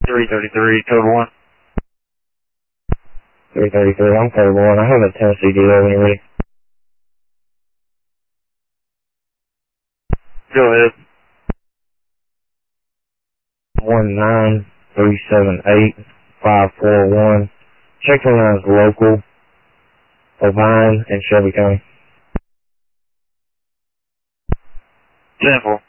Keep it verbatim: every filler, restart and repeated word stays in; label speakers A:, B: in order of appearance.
A: three thirty-three, code one.
B: three thirty-three, I'm code one. I have a Tennessee dealer when you're ready.
A: Go ahead.
B: one nine three seven eight five four one. Checking lines local, Ovine, and Shelby County.
A: ten four.